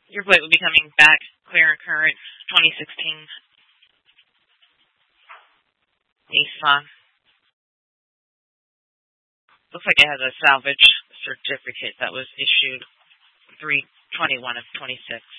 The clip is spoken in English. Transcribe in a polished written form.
Your plate will be coming back clear and current 2016 Nissan. Looks like it has a salvage certificate that was issued 3/21 of 26.